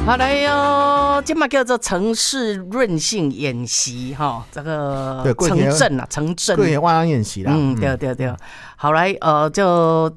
好来哟，这嘛叫做城市韧性演习哈，这个城镇啊，城镇过年晚上演习啦。 对。好来，就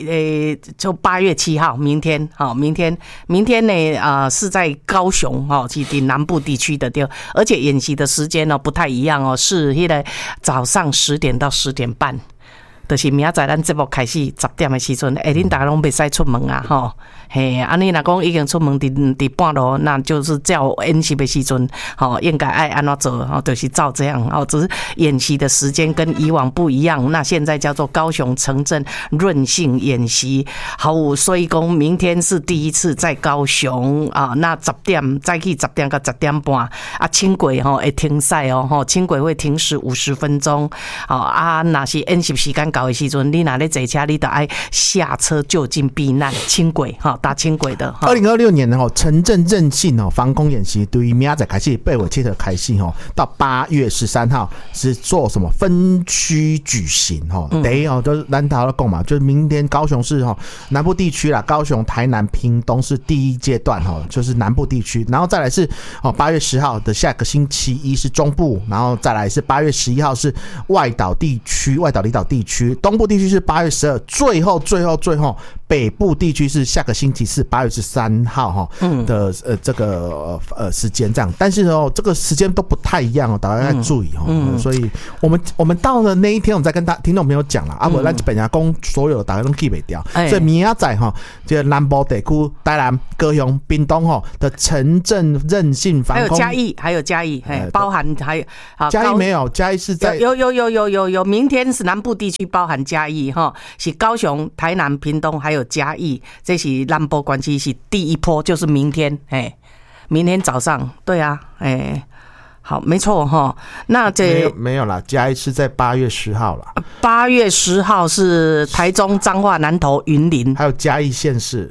8月7号，明天呢是在高雄哈，是在南部地区的对，而且演习的时间呢不太一样哦，是那个早上10点到10点半。就是明仔载咱节目开始10点的时阵，恁大家拢袂使出门啊，吼，嘿，安尼若讲已经出门伫半路，那就是照演习的时阵，吼，应该爱安怎做，吼，就是照这样，哦，只是演习的时间跟以往不一样。那现在叫做高雄城镇韧性演习，好，所以讲明天是第一次在高雄啊，那10点再去10点到10点半啊，轻轨吼会停赛哦，吼，轻轨会停驶50分钟，好啊，那是演习时间到的时阵，你若咧坐车，你就爱下车就近避难。轻轨哈，搭轻轨的。 2026年的城镇韧性防空演习，对于明仔开始8月7号开始到8月13号是做什么分区举行第一就是咱头讲嘛，就是明天高雄市南部地区啦，高雄、台南、屏东是第一阶段就是南部地区，然后再来是8月10号的下个星期一是中部，然后再来是8月11号是外岛地区、外岛离岛地区。东部地区是8月12，最后北部地区是下个星期四8月13号的这个时间这样，但是这个时间都不太一样大家要注意所以我们到了那一天，我们再跟听众朋友讲了不然本来讲所有大家都记不掉，所以明仔载这个南部地区、台南、高雄、屏东的城镇韧性防空， 还有嘉义，包含还有嘉义没有，嘉义是在有，明天是南部地区包含嘉义是高雄、台南、屏东还有嘉义，这是南部关系是第一波，就是明天明天早上，对啊，好，没错那这没有啦，嘉义是在8月10号啦。 8月10号是台中、彰化、南投、云林， 还有嘉义县市。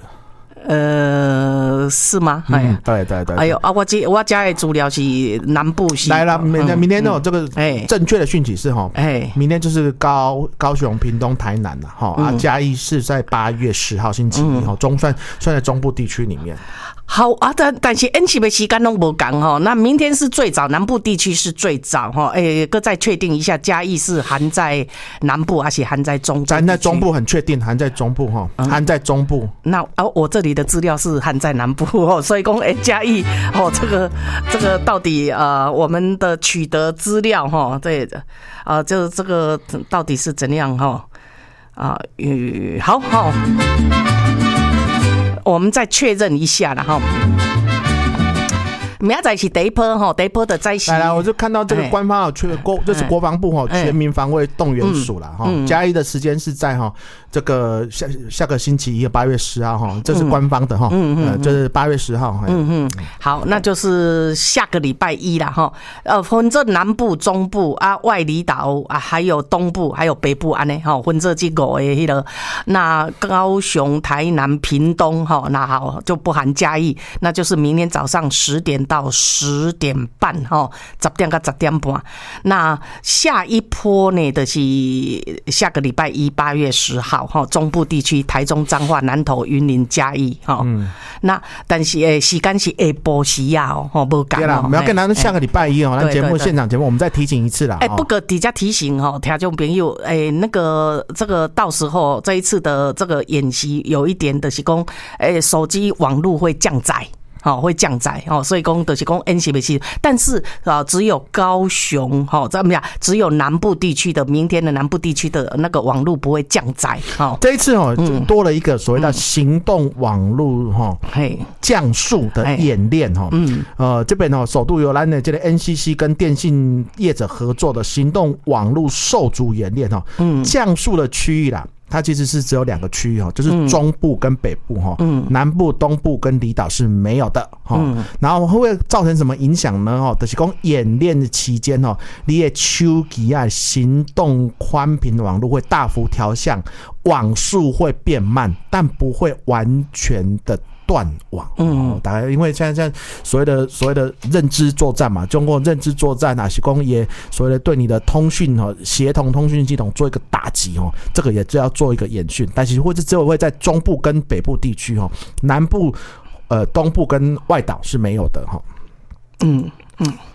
是吗？ 对。 哎呦啊，我家的资料是南部是来了，明天这个正确的讯息是明天就是高雄、屏东、台南了嘉义是在8月10号星期一算在中部地区里面。 好啊，但是演习的时间都不同那明天是最早，南部地区是最早各再确定一下，嘉义是含在南部还是含在中部？ 含在中部，很确定含在中部含在中部。 那我这里的资料是含在南部所以讲嘉义这个到底我们的取得资料对就这个到底是怎样好。我们再确认一下啦明仔载是第一波的灾袭。 来，我就看到这个官方这是国防部全民防卫动员署啦嘉义的时间是在这个下个星期一8月10号这是官方的这是8月10号好，那就是下个礼拜一啦分这南部、中部外离岛还有东部还有北部安尼分这几个的那高雄、台南、屏东那好就不含嘉义，那就是明天早上10点到10点半10点到10点半。那下一波呢就是下个礼拜一8月10号中部地区台中、彰化、南投、云林、嘉义那但是时间是下晡时啊不赶我们要跟他们下个礼拜一咱节目现场节目我们再提醒一次啦不过底下提醒听众朋友那个这个到时候这一次的这个演习有一点的是说手机网络会降载会降载所以讲就是讲演习的时，但是只有高雄怎么样？只有南部地区的明天的南部地区的那个网络不会降载这一次就多了一个所谓的行动网络降速的演练这边首度由咱的这个 NCC 跟电信业者合作的行动网络受阻演练降速的区域啦。它其实是只有2个区域就是中部跟北部南部、东部跟离岛是没有的然后会不会造成什么影响呢就是说演练的期间你的手机行动宽频网络会大幅调降，网速会变慢，但不会完全的断网大概因为现在所谓的认知作战嘛，中国认知作战是说也所谓的对你的通讯协同通讯系统做一个打击这个也就要做一个演训，但是只有会在中部跟北部地区南部东部跟外岛是没有的哈。 嗯嗯。